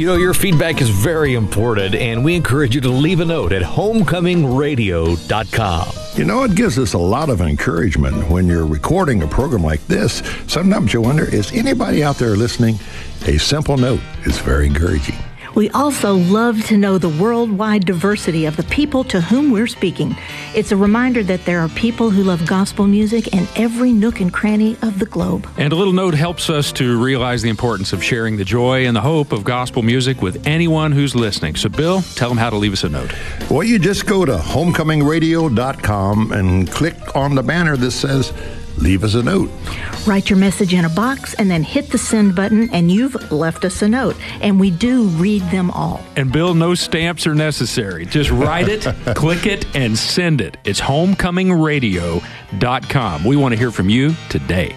You know, your feedback is very important, and we encourage you to leave a note at homecomingradio.com. You know, it gives us a lot of encouragement when you're recording a program like this. Sometimes you wonder, is anybody out there listening? A simple note is very encouraging. We also love to know the worldwide diversity of the people to whom we're speaking. It's a reminder that there are people who love gospel music in every nook and cranny of the globe. And a little note helps us to realize the importance of sharing the joy and the hope of gospel music with anyone who's listening. So, Bill, tell them how to leave us a note. Well, you just go to homecomingradio.com and click on the banner that says, leave us a note. Write your message in a box and then hit the send button, and you've left us a note. And we do read them all. And Bill, no stamps are necessary. Just write it, click it, and send it. It's homecomingradio.com. We want to hear from you today.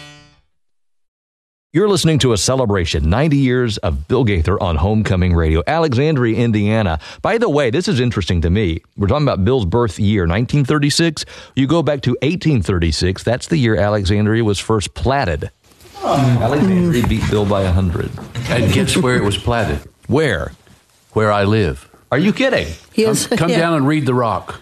You're listening to a celebration, 90 years of Bill Gaither on Homecoming Radio, Alexandria, Indiana. By the way, this is interesting to me. We're talking about Bill's birth year, 1936. You go back to 1836. That's the year Alexandria was first platted. Alexandria beat Bill by 100. And guess where it was platted? Where? Where I live. Are you kidding? Yes. Come down and read the rock.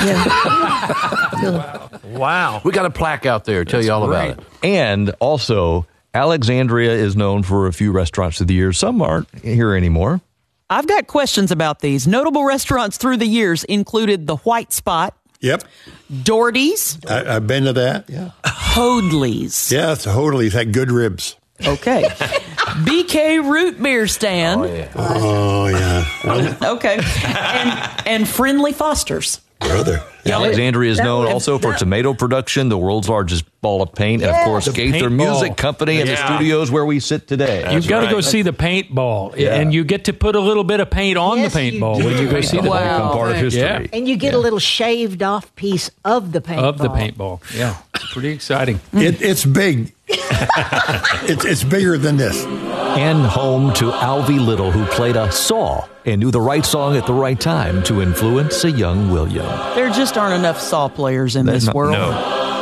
Yeah. Wow. We got a plaque out there. Tell you all about it. And also, Alexandria is known for a few restaurants of the year. Some aren't here anymore. I've got questions about these. Notable restaurants through the years included the White Spot. Yep. Doherty's. I've been to that. Yeah. Hoadley's. Yeah, it's Hoadley's. Had good ribs. Okay. BK Root Beer Stand. Oh, yeah. Okay. And Friendly Foster's. Brother. Alexandria is known also for tomato production, the world's largest ball of paint, and of course, Gaither Music Company and the studios where we sit today. You've got to go see the paintball, and you get to put a little bit of paint on the paintball when you go see the become part of history. Yeah. And you get a little shaved off piece of the paintball. Of the paintball. Yeah. It's pretty exciting. It's big. It's bigger than this. And home to Alvy Little, who played a saw and knew the right song at the right time to influence a young William. There just aren't enough saw players in this world. No.